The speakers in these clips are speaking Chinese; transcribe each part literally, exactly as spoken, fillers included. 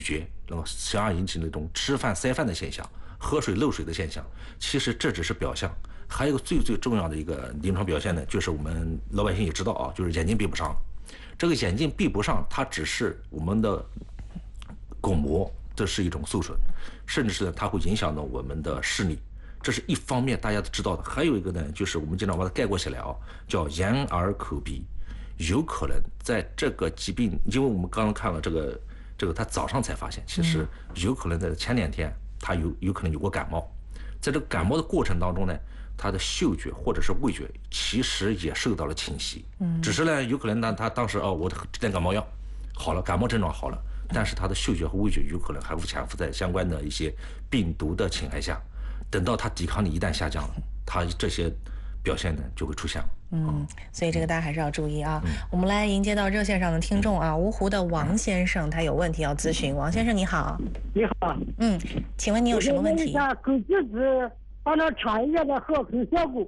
觉，然后想要引起那种吃饭塞饭的现象，喝水漏水的现象，其实这只是表象。还有一个最最重要的一个临床表现呢，就是我们老百姓也知道啊，就是眼睛闭不上。这个眼睛闭不上，它只是我们的巩膜，这是一种受损，甚至是它会影响到我们的视力，这是一方面大家都知道的。还有一个呢，就是我们经常把它概括起来啊，叫眼耳口鼻，有可能在这个疾病，因为我们刚刚看了这个这个，他早上才发现，其实有可能在前两天他有有可能有过感冒，在这个感冒的过程当中呢，他的嗅觉或者是味觉其实也受到了侵袭，嗯，只是呢有可能呢他当时哦我吃点感冒药好了，感冒症状好了，但是他的嗅觉和味觉有可能还会潜伏在相关的一些病毒的侵害下，等到他抵抗力一旦下降了，他这些表现呢就会出现了。 嗯，所以这个大家还是要注意啊。嗯、我们来迎接到热线上的听众啊，芜湖的王先生，他有问题要咨询。王先生你好。 你好。 嗯，请问你有什么问题？ 枸杞子帮他查一下的合成效果。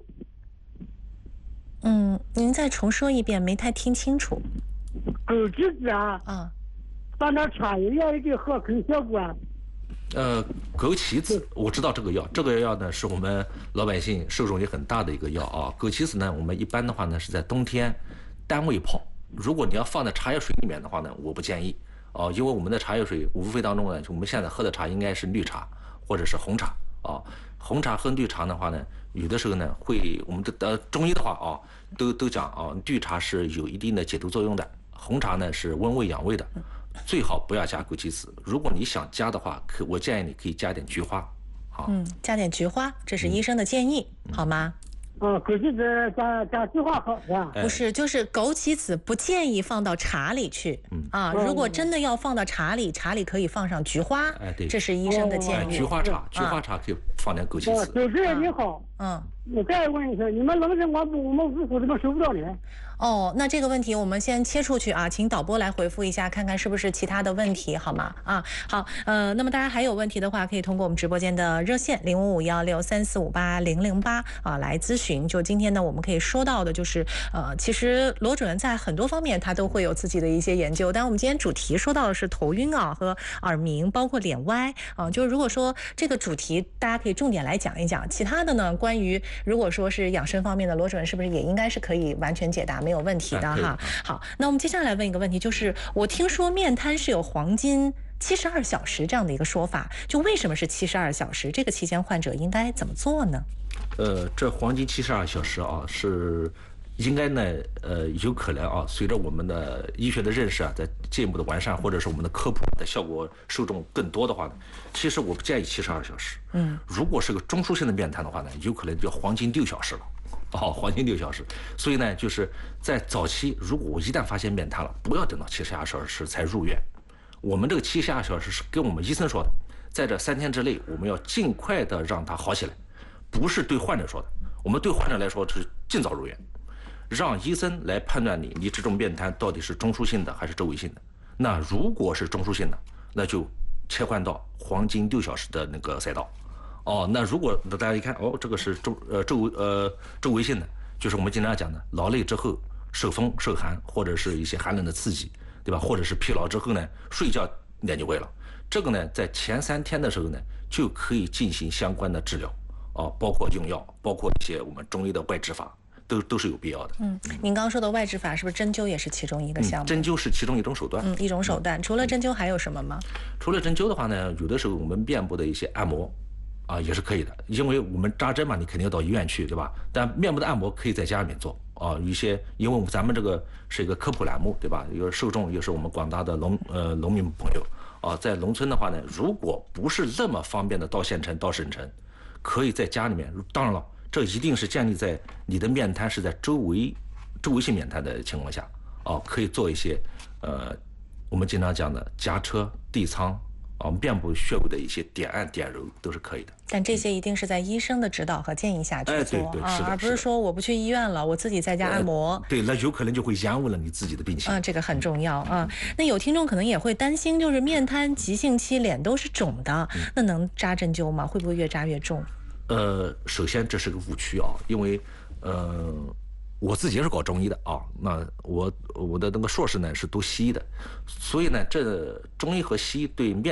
嗯，您再重说一遍，没太听清楚。 枸杞子啊， 啊， 帮他查一下的合成效果啊。 呃，枸杞子我知道这个药，这个药呢是我们老百姓受众也很大的一个药啊。枸杞子呢，我们一般的话呢是在冬天单味泡，如果你要放在茶叶水里面的话呢，我不建议哦、啊，因为我们的茶叶水无非当中呢，我们现在喝的茶应该是绿茶或者是红茶啊。红茶和绿茶的话呢，有的时候呢会，我们的呃中医的话啊，都都讲啊，绿茶是有一定的解毒作用的，红茶呢是温胃养胃的。最好不要加枸杞子，如果你想加的话，可我建议你可以加点菊花，好， 嗯，加点菊花，这是医生的建议，嗯、好吗？ 哦，枸杞子加加菊花好是吧？ 不是，就是枸杞子不建议放到茶里去，嗯啊，如果真的要放到茶里，茶里可以放上菊花，哎对，这是医生的建议。 菊花茶，菊花茶可以放点枸杞子。 主持人你好，嗯，我再问一下，你们龙城广播我们芜湖怎么收不到呢？ 哦，那这个问题我们先切出去啊，请导播来回复一下，看看是不是其他的问题，好吗？啊，好，呃，那么大家还有问题的话，可以通过我们直播间的热线零五五幺六三四五八零零八啊来咨询。就今天呢，我们可以说到的就是，呃，其实罗主任在很多方面他都会有自己的一些研究，但我们今天主题说到的是头晕啊和耳鸣，包括脸歪啊，就是如果说这个主题大家可以重点来讲一讲，其他的呢，关于如果说是养生方面的，罗主任是不是也应该是可以完全解答？没有问题的哈。好，那我们接下来问一个问题，就是我听说面瘫是有黄金七十二小时这样的一个说法，就为什么是七十二小时？这个期间患者应该怎么做呢？ 呃，这黄金七十二小时啊，是应该呢，呃，有可能啊，随着我们的医学的认识啊，在进一步的完善，或者是我们的科普的效果受众更多的话呢，其实我不建议七十二小时。嗯，如果是个中枢性的面瘫的话呢，有可能就要黄金六小时了。哦，黄金六小时，所以呢，就是在早期，如果我一旦发现面瘫了，不要等到七十二小时才入院。我们这个七十二小时是跟我们医生说的，在这三天之内，我们要尽快的让它好起来，不是对患者说的。我们对患者来说是尽早入院，让医生来判断你，你这种面瘫到底是中枢性的还是周围性的。那如果是中枢性的，那就切换到黄金六小时的那个赛道。哦，那如果大家一看，哦，这个是周呃周呃周围性的，就是我们经常讲的劳累之后受风受寒，或者是一些寒冷的刺激，对吧？或者是疲劳之后呢，睡觉脸就歪了。这个呢，在前三天的时候呢，就可以进行相关的治疗，哦，包括用药，包括一些我们中医的外治法，都都是有必要的。 嗯，您刚刚说的外治法是不是针灸也是其中一个项目？ 嗯、针灸是其中一种手段。 嗯，一种手段。除了针灸还有什么吗？ 除了针灸的话呢，有的时候我们面部的一些按摩。啊，也是可以的，因为我们扎针嘛，你肯定要到医院去，对吧？但面部的按摩可以在家里面做啊。一些，因为咱们这个是一个科普栏目，对吧？一个受众又是我们广大的农呃农民朋友啊，在农村的话呢，如果不是那么方便的到县城、到省城，可以在家里面。当然了，这一定是建立在你的面瘫是在周围周围性面瘫的情况下啊，可以做一些呃我们经常讲的夹车、地仓。啊，面部穴位的一些点按点揉都是可以的， 但这些一定是在医生的指导和建议下去做、 哎、对对啊， 是的， 而不是说我不去医院了，我自己在家按摩、 呃。对，那有可能就会延误了你自己的病情。 啊，这个很重要啊。那有听众可能也会担心，就是面瘫急性期脸都是肿的，嗯、那能扎针灸吗？会不会越扎越重？ 呃，首先这是个误区啊，因为呃。 我自己也是搞中医的啊，那我我的那个硕士呢是读西医的，所以呢，这中医和西医对面